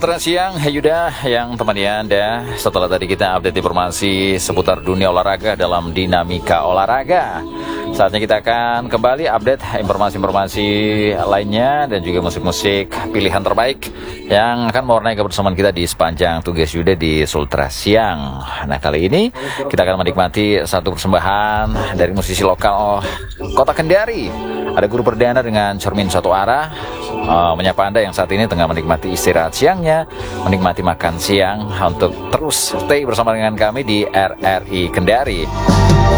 Sultra Siang, Yuda yang temani Anda. Setelah tadi kita update informasi seputar dunia olahraga dalam dinamika olahraga, saatnya kita akan kembali update informasi-informasi lainnya dan juga musik-musik pilihan terbaik yang akan mewarnai kebersamaan kita di sepanjang tugas Yuda di Sultra Siang. Nah, kali ini kita akan menikmati satu persembahan dari musisi lokal Kota Kendari. Ada Guru Perdana dengan Cermin Satu Arah, menyapa Anda yang saat ini tengah menikmati istirahat siangnya, menikmati makan siang, untuk terus stay bersama dengan kami di RRI Kendari.